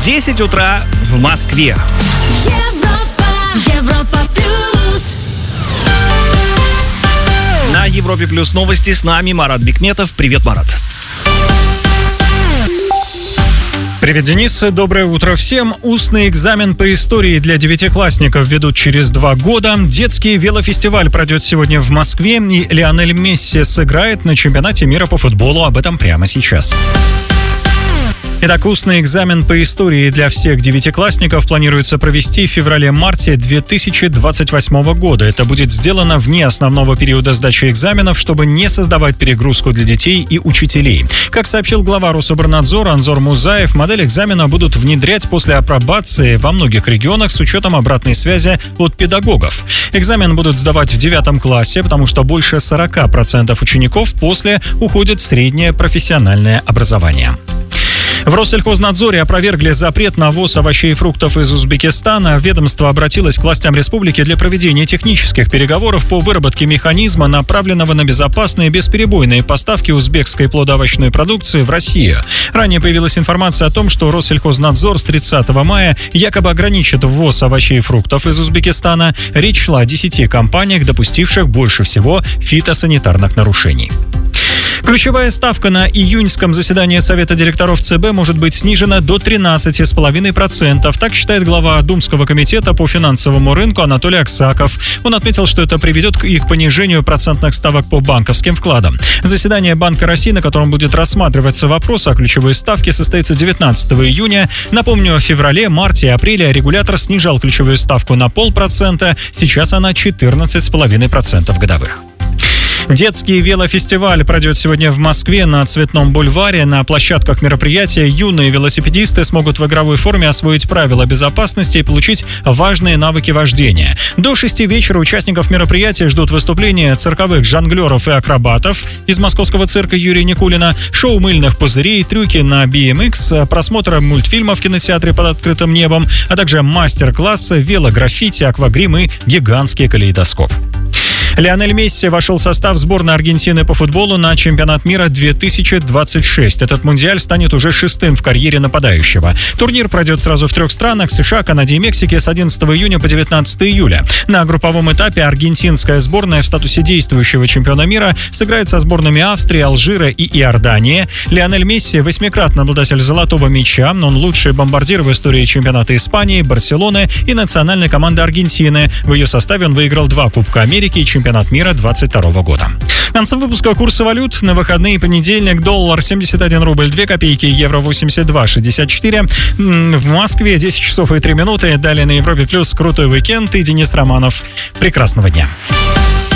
10 утра в Москве. Европа плюс. На Европе плюс новости с нами Марат Бекметов. Привет, Марат. Привет, Денис. Доброе утро всем. Устный экзамен по истории для девятиклассников ведут через 2 года. Детский велофестиваль пройдет сегодня в Москве, и Лионель Месси сыграет на чемпионате мира по футболу. Об этом прямо сейчас. Итак, устный экзамен по истории для всех девятиклассников планируется провести в феврале-марте 2028 года. Это будет сделано вне основного периода сдачи экзаменов, чтобы не создавать перегрузку для детей и учителей. Как сообщил глава Рособорнадзора Анзор Музаев, модель экзамена будут внедрять после апробации во многих регионах с учетом обратной связи от педагогов. Экзамен будут сдавать в 9 классе, потому что больше 40% учеников после уходят в среднее профессиональное образование. В Россельхознадзоре опровергли запрет на ввоз овощей и фруктов из Узбекистана. Ведомство обратилось к властям республики для проведения технических переговоров по выработке механизма, направленного на безопасные бесперебойные поставки узбекской плодоовощной продукции в Россию. Ранее появилась информация о том, что Россельхознадзор с 30 мая якобы ограничит ввоз овощей и фруктов из Узбекистана. Речь шла о 10 компаниях, допустивших больше всего фитосанитарных нарушений. Ключевая ставка на июньском заседании Совета директоров ЦБ может быть снижена до 13,5%. Так считает глава Думского комитета по финансовому рынку Анатолий Аксаков. Он отметил, что это приведет и к понижению процентных ставок по банковским вкладам. Заседание Банка России, на котором будет рассматриваться вопрос о ключевой ставке, состоится 19 июня. Напомню, в феврале, марте и апреле регулятор снижал ключевую ставку на 0,5%. Сейчас она 14,5% годовых. Детский велофестиваль пройдет сегодня в Москве на Цветном бульваре. На площадках мероприятия юные велосипедисты смогут в игровой форме освоить правила безопасности и получить важные навыки вождения. До 6 вечера участников мероприятия ждут выступления цирковых жонглеров и акробатов из московского цирка Юрия Никулина, шоу мыльных пузырей, трюки на BMX, просмотр мультфильмов в кинотеатре под открытым небом, а также мастер-классы, велограффити, аквагрим и гигантский калейдоскоп. Лионель Месси вошел в состав сборной Аргентины по футболу на чемпионат мира 2026. Этот мундиаль станет уже 6-м в карьере нападающего. Турнир пройдет сразу в 3 странах – США, Канаде и Мексике с 11 июня по 19 июля. На групповом этапе аргентинская сборная в статусе действующего чемпиона мира сыграет со сборными Австрии, Алжира и Иордании. Лионель Месси – 8-кратный обладатель золотого мяча. Он лучший бомбардир в истории чемпионата Испании, Барселоны и национальной команды Аргентины. В ее составе он выиграл 2 Кубка Америки и чемпионат мира 2022 года. В конце выпуска курсы валют. На выходные: понедельник, доллар 71 рубль 2 копейки, евро 82,64. В Москве 10 часов и 3 минуты. Далее на Европе плюс крутой уикенд и Денис Романов. Прекрасного дня.